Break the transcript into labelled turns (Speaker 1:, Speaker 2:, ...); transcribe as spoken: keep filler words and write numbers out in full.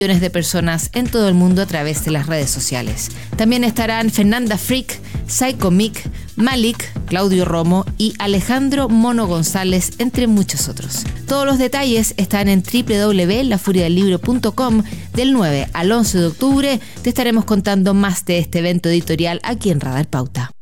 Speaker 1: millones de personas en todo el mundo a través de las redes sociales. También estarán Fernanda Frick, Psycho Mick, Malik, Claudio Romo y Alejandro Mono González, entre muchos otros. Todos los detalles están en doble u doble u doble u punto la furia del libro punto com. Del nueve al once de octubre te estaremos contando más de este evento editorial aquí en Radar Pauta.